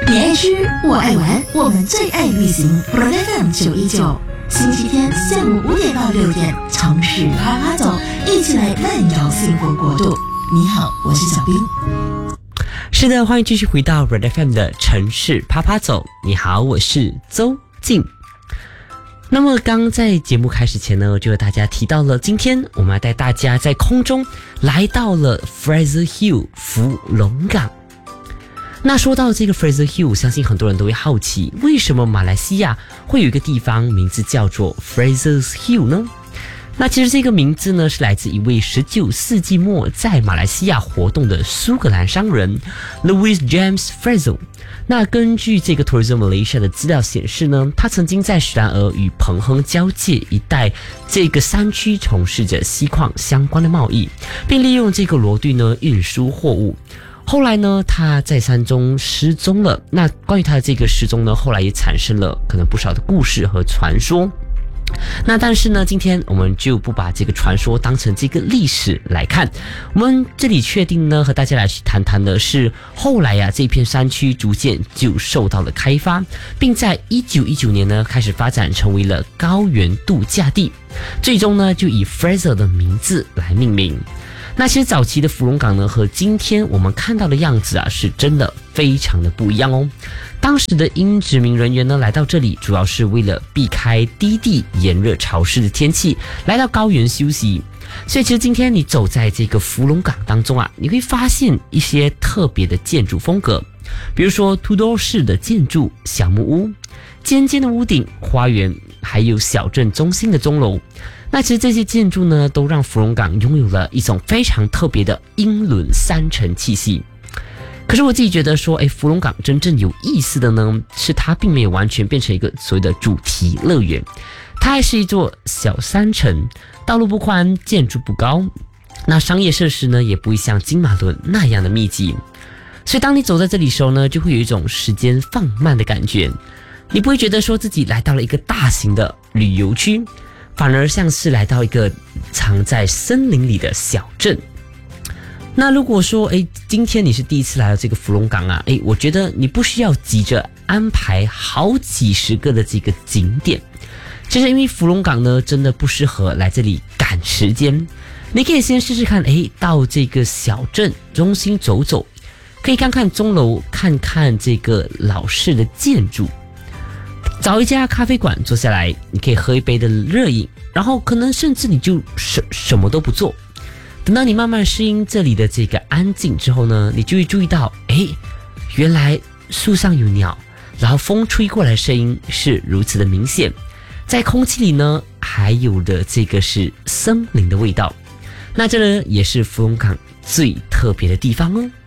你爱吃，我爱玩，我们最爱旅行。FM 919，星期天下午5点到6点，城市啪啪走，一起来漫游幸福国度。你好，我是小兵。 是的，欢迎继续回到 Red FM 的城市啪啪走。你好，我是周静。那么刚在节目开始前呢，就和大家提到了，今天我们要带大家在空中来到了 Fraser Hill 福隆港。那说到这个 Fraser Hill， 相信很多人都会好奇，为什么马来西亚会有一个地方名字叫做 Fraser Hill 呢？那其实这个名字呢，是来自一位19世纪末在马来西亚活动的苏格兰商人 Louis James Fraser。那根据这个 Tourism Malaysia 的资料显示呢，他曾经在许兰莪与彭亨交界一带这个山区从事着锡矿相关的贸易，并利用这个螺钿呢运输货物。后来呢，他在山中失踪了。那关于他的这个失踪呢，后来也产生了可能不少的故事和传说。那但是呢，今天我们就不把这个传说当成这个历史来看，我们这里确定呢，和大家来去谈谈的是后来啊，这片山区逐渐就受到了开发，并在1919年呢开始发展成为了高原度假地，最终呢就以 Fraser 的名字来命名。那其实早期的福隆港呢，和今天我们看到的样子啊，是真的非常的不一样哦。当时的英殖民人员呢，来到这里主要是为了避开低地炎热潮湿的天气，来到高原休息。所以其实今天你走在这个福隆港当中啊，你会发现一些特别的建筑风格，比如说凸多式的建筑、小木屋、尖尖的屋顶、花园，还有小镇中心的钟楼。那其实这些建筑呢，都让福隆港拥有了一种非常特别的英伦山城气息。可是我自己觉得说，福隆港真正有意思的呢，是它并没有完全变成一个所谓的主题乐园，它还是一座小山城，道路不宽，建筑不高，那商业设施呢，也不会像金马伦那样的密集。所以当你走在这里的时候呢，就会有一种时间放慢的感觉，你不会觉得说自己来到了一个大型的旅游区，反而像是来到一个藏在森林里的小镇。那如果说今天你是第一次来到这个福隆港啊，我觉得你不需要急着安排好几十个的这个景点。其实因为福隆港呢，真的不适合来这里赶时间，你可以先试试看，到这个小镇中心走走，可以看看钟楼，看看这个老式的建筑，找一家咖啡馆坐下来，你可以喝一杯的热饮，然后可能甚至你就什么都不做。等到你慢慢适应这里的这个安静之后呢，你就会注意到，原来树上有鸟，然后风吹过来的声音是如此的明显，在空气里呢还有的这个是森林的味道。那这呢也是福隆港最特别的地方哦。